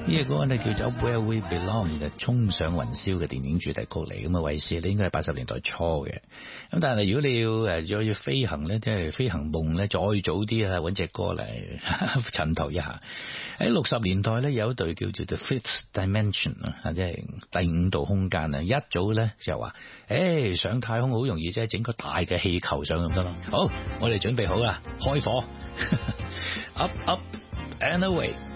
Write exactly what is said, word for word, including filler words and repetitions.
呢個歌咧叫做 Where We Belong 嘅衝上雲霄嘅電影主題曲嚟，咁啊衛視咧應該係八十年代初嘅。咁但係如果你要誒再要飛行咧，即係飛行夢咧，再早啲啊揾隻歌嚟襯托一下。喺六十年代咧有一隊叫做 The Fifth Dimension 啊，即係第五度空間啊，一早咧就話誒上太空好容易，即係整個大嘅氣球上咁得咯。好，我哋準備好啦，開火。Up up and away。